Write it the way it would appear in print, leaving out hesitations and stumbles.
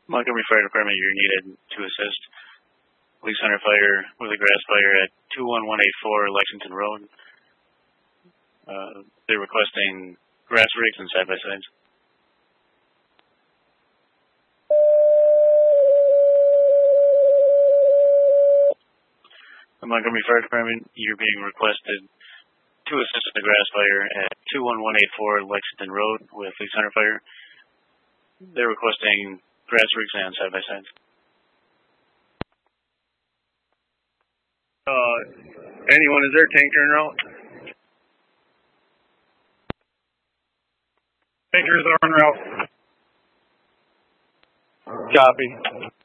Montgomery Fire Department, you're needed to assist police center fire with a grass fire at 21184 Lexington Road. They're requesting grass rigs and side-by-sides. The Montgomery Fire Department, you're being requested to assist with the grass fire at 21184 Lexington Road with Lee Center Fire. They're requesting grass rigs and side-by-sides. Anyone, is there a tanker en route? Tankers are en route. Copy.